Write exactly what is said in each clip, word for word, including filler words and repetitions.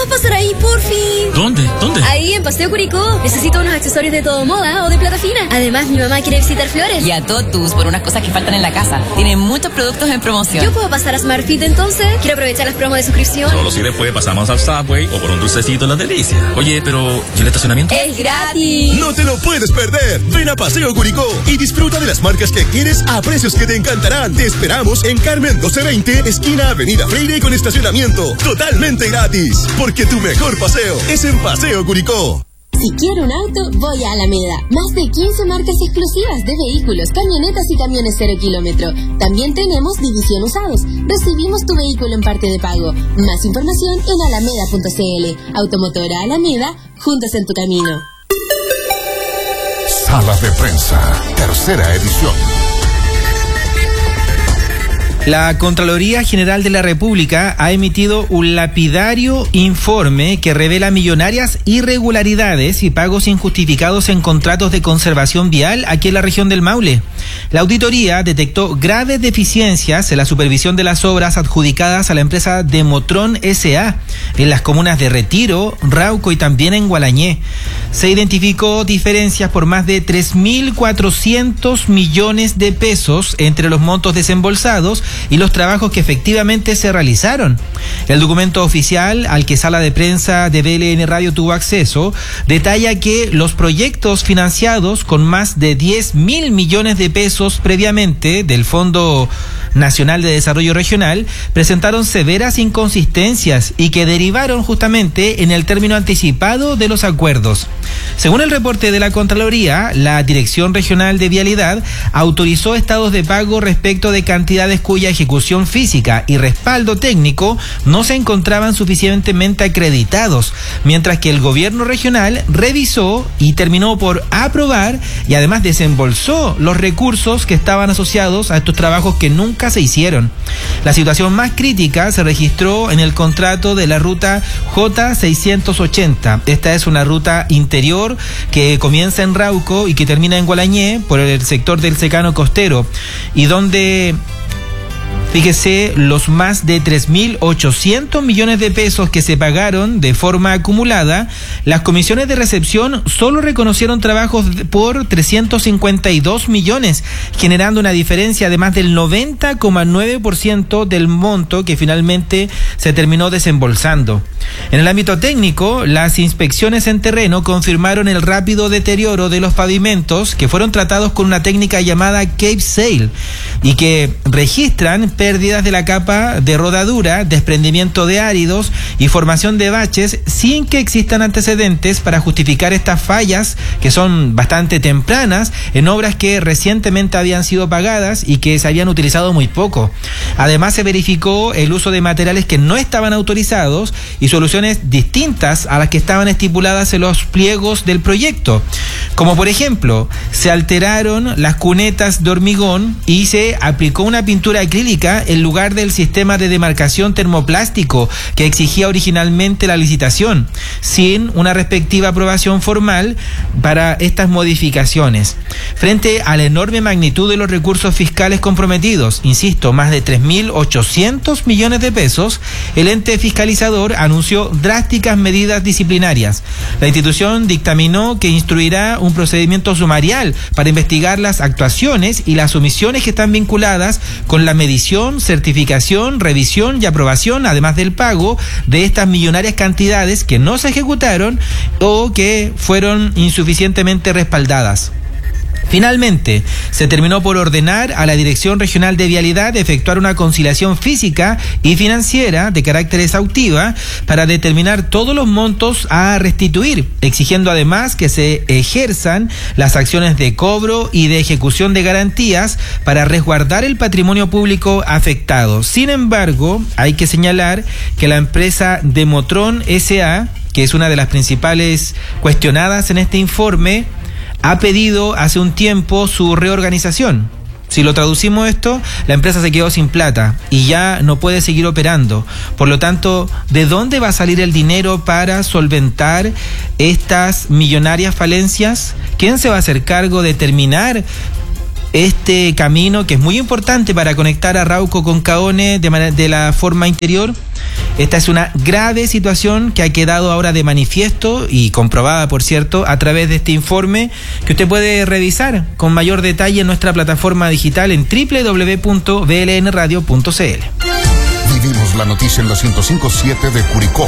pasar ahí, porfi? ¿Dónde? ¿Dónde? Ahí, en Paseo Curicó. Necesito unos accesorios de todo moda o de plata fina. Además, mi mamá quiere visitar Flores. Y a Totus por unas cosas que faltan en la casa. Tiene muchos productos en promoción. ¿Yo puedo pasar a Smart Fit entonces? Quiero aprovechar las promos de suscripción. Solo si después pasamos al Subway o por un dulcecito en La Delicia. Oye, pero ¿y el estacionamiento? ¡Es gratis! No te lo puedes perder. Ven a Paseo Curicó y disfruta de las marcas que quieres a precios que te encantarán. Te esperamos en Carmen doce veinte, esquina Avenida Freire, con estacionamiento totalmente gratis. Porque tu mejor paseo es en Paseo Curicó. Si quiero un auto, voy a Alameda. Más de quince marcas exclusivas de vehículos, camionetas y camiones cero kilómetro. También tenemos división usados. Recibimos tu vehículo en parte de pago. Más información en alameda punto c l. Automotora Alameda, juntos en tu camino. Sala de Prensa, tercera edición. La Contraloría General de la República ha emitido un lapidario informe que revela millonarias irregularidades y pagos injustificados en contratos de conservación vial aquí en la región del Maule. La auditoría detectó graves deficiencias en la supervisión de las obras adjudicadas a la empresa Demotron S A en las comunas de Retiro, Rauco y también en Gualañé. Se identificó diferencias por más de tres mil cuatrocientos millones de pesos entre los montos desembolsados y los trabajos que efectivamente se realizaron. El documento oficial al que Sala de Prensa de B L N Radio tuvo acceso detalla que los proyectos financiados con más de diez mil millones de pesos previamente del Fondo Nacional de Desarrollo Regional presentaron severas inconsistencias y que derivaron justamente en el término anticipado de los acuerdos. Según el reporte de la Contraloría, la Dirección Regional de Vialidad autorizó estados de pago respecto de cantidades cuya ejecución física y respaldo técnico no se encontraban suficientemente acreditados, mientras que el gobierno regional revisó y terminó por aprobar y además desembolsó los recursos que estaban asociados a estos trabajos que nunca se hicieron. La situación más crítica se registró en el contrato de la ruta J seiscientos ochenta. Esta es una ruta interior que comienza en Rauco y que termina en Gualañé por el sector del secano costero y donde... Fíjese, los más de tres mil ochocientos millones de pesos que se pagaron de forma acumulada, las comisiones de recepción solo reconocieron trabajos por trescientos cincuenta y dos millones, generando una diferencia de más del noventa coma nueve por ciento del monto que finalmente se terminó desembolsando. En el ámbito técnico, las inspecciones en terreno confirmaron el rápido deterioro de los pavimentos que fueron tratados con una técnica llamada Cape Sail y que registran pérdidas de la capa de rodadura, desprendimiento de áridos y formación de baches sin que existan antecedentes para justificar estas fallas que son bastante tempranas en obras que recientemente habían sido pagadas y que se habían utilizado muy poco. Además, se verificó el uso de materiales que no estaban autorizados y soluciones distintas a las que estaban estipuladas en los pliegos del proyecto, como por ejemplo, se alteraron las cunetas de hormigón y se aplicó una pintura acrílica en lugar del sistema de demarcación termoplástico que exigía originalmente la licitación, sin una respectiva aprobación formal para estas modificaciones. Frente a la enorme magnitud de los recursos fiscales comprometidos, insisto, más de tres mil ochocientos millones de pesos, el ente fiscalizador anunció drásticas medidas disciplinarias. La institución dictaminó que instruirá un procedimiento sumarial para investigar las actuaciones y las omisiones que están vinculadas con la medición, certificación, revisión y aprobación, además del pago de estas millonarias cantidades que no se ejecutaron o que fueron insuficientemente respaldadas. Finalmente, se terminó por ordenar a la Dirección Regional de Vialidad efectuar una conciliación física y financiera de carácter exhaustiva para determinar todos los montos a restituir, exigiendo además que se ejerzan las acciones de cobro y de ejecución de garantías para resguardar el patrimonio público afectado. Sin embargo, hay que señalar que la empresa Demotron S A, que es una de las principales cuestionadas en este informe, ha pedido hace un tiempo su reorganización. Si lo traducimos esto, la empresa se quedó sin plata y ya no puede seguir operando. Por lo tanto, ¿de dónde va a salir el dinero para solventar estas millonarias falencias? ¿Quién se va a hacer cargo de terminar este camino que es muy importante para conectar a Rauco con Caone de, manera, de la forma interior? Esta es una grave situación que ha quedado ahora de manifiesto y comprobada, por cierto, a través de este informe que usted puede revisar con mayor detalle en nuestra plataforma digital en doble u doble u doble u punto b l n radio punto c l. Vivimos la noticia en la ciento cinco punto siete de Curicó.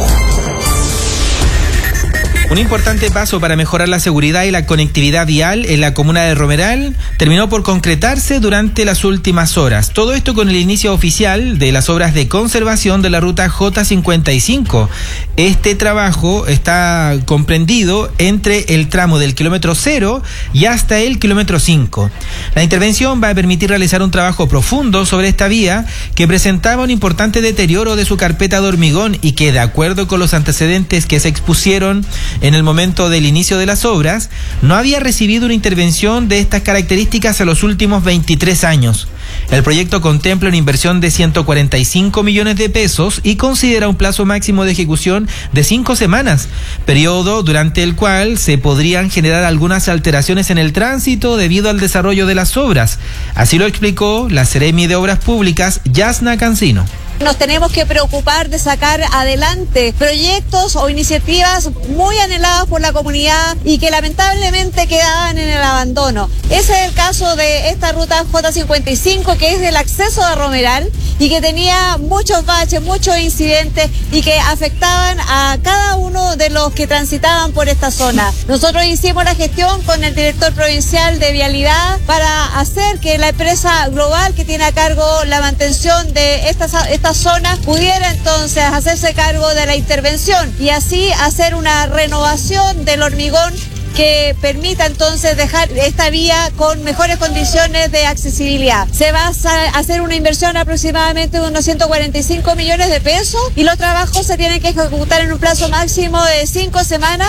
Un importante paso para mejorar la seguridad y la conectividad vial en la comuna de Romeral terminó por concretarse durante las últimas horas. Todo esto con el inicio oficial de las obras de conservación de la ruta J cincuenta y cinco. Este trabajo está comprendido entre el tramo del kilómetro cero y hasta el kilómetro cinco. La intervención va a permitir realizar un trabajo profundo sobre esta vía que presentaba un importante deterioro de su carpeta de hormigón y que, de acuerdo con los antecedentes que se expusieron en el momento del inicio de las obras, no había recibido una intervención de estas características en los últimos veintitrés años. El proyecto contempla una inversión de ciento cuarenta y cinco millones de pesos y considera un plazo máximo de ejecución de cinco semanas, periodo durante el cual se podrían generar algunas alteraciones en el tránsito debido al desarrollo de las obras. Así lo explicó la Seremi de Obras Públicas, Yasna Cancino. Nos tenemos que preocupar de sacar adelante proyectos o iniciativas muy anheladas por la comunidad y que lamentablemente quedaban en el abandono. Ese es el caso de esta ruta J cincuenta y cinco, que es el acceso a Romeral y que tenía muchos baches, muchos incidentes y que afectaban a cada uno de los que transitaban por esta zona. Nosotros hicimos la gestión con el director provincial de Vialidad para hacer que la empresa global que tiene a cargo la mantención de estas esta zona pudiera entonces hacerse cargo de la intervención y así hacer una renovación del hormigón que permita entonces dejar esta vía con mejores condiciones de accesibilidad. Se va a hacer una inversión aproximadamente de unos ciento cuarenta y cinco millones de pesos y los trabajos se tienen que ejecutar en un plazo máximo de cinco semanas.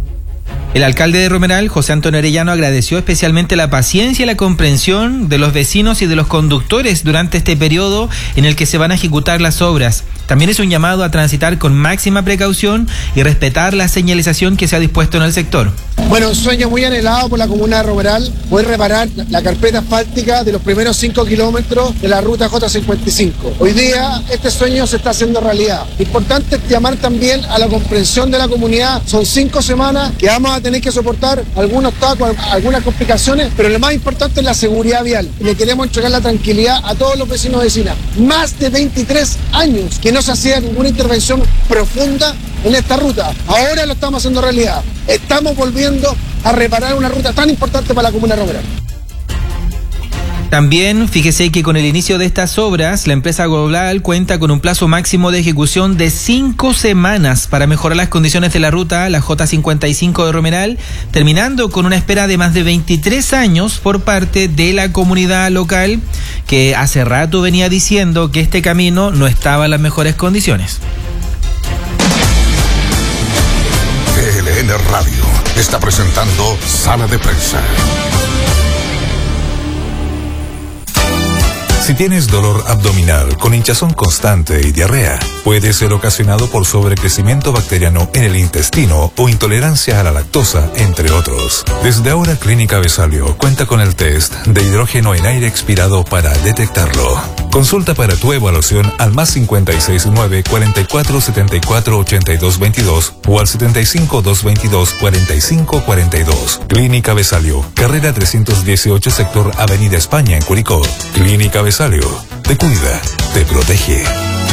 El alcalde de Romeral, José Antonio Arellano, agradeció especialmente la paciencia y la comprensión de los vecinos y de los conductores durante este periodo en el que se van a ejecutar las obras. También es un llamado a transitar con máxima precaución y respetar la señalización que se ha dispuesto en el sector. Bueno, un sueño muy anhelado por la comuna de Romeral, poder reparar la carpeta asfáltica de los primeros cinco kilómetros de la ruta J cincuenta y cinco. Hoy día este sueño se está haciendo realidad. Importante es llamar también a la comprensión de la comunidad. Son cinco semanas que vamos a tener que soportar algunos tacos, algunas complicaciones, pero lo más importante es la seguridad vial. Y le queremos entregar la tranquilidad a todos los vecinos y vecinas. Más de veintitrés años que no se hacía ninguna intervención profunda en esta ruta. Ahora lo estamos haciendo realidad. Estamos volviendo a reparar una ruta tan importante para la comuna de Romeral. También, fíjese que con el inicio de estas obras, la empresa global cuenta con un plazo máximo de ejecución de cinco semanas para mejorar las condiciones de la ruta, la J cincuenta y cinco de Romeral, terminando con una espera de más de veintitrés años por parte de la comunidad local, que hace rato venía diciendo que este camino no estaba en las mejores condiciones. B L N Radio está presentando Sala de Prensa. Si tienes dolor abdominal con hinchazón constante y diarrea, puede ser ocasionado por sobrecrecimiento bacteriano en el intestino o intolerancia a la lactosa, entre otros. Desde ahora, Clínica Besalio cuenta con el test de hidrógeno en aire expirado para detectarlo. Consulta para tu evaluación al más cincuenta y seis nueve, cuarenta y cuatro, setenta y cuatro, ochenta y dos veintidós o al setenta y cinco, doscientos veintidós, cuarenta y cinco cuarenta y dos. Clínica Besalio, carrera trescientos dieciocho, sector Avenida España en Curicó. Clínica Besalio, te cuida, te protege.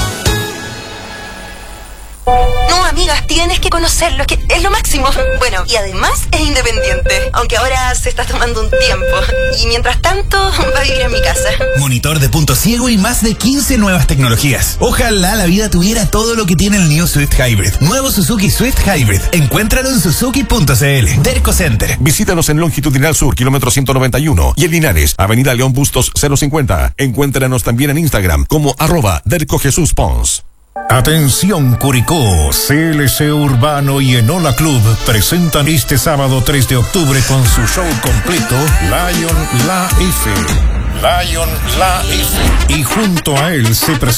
No, amigas, tienes que conocerlo, que es lo máximo. Bueno, y además es independiente, aunque ahora se está tomando un tiempo. Y mientras tanto, va a vivir en mi casa. Monitor de punto ciego y más de quince nuevas tecnologías. Ojalá la vida tuviera todo lo que tiene el New Swift Hybrid. Nuevo Suzuki Swift Hybrid. Encuéntralo en suzuki punto c l. Derco Center. Visítanos en Longitudinal Sur, kilómetro ciento noventa y uno. Y en Linares, Avenida León Bustos cero cincuenta. Encuéntranos también en Instagram como arroba Derco Jesús Pons. Atención Curicó, C L C Urbano y Enola Club presentan este sábado tres de octubre con su show completo Lion La F. Lion La F. Y junto a él se presenta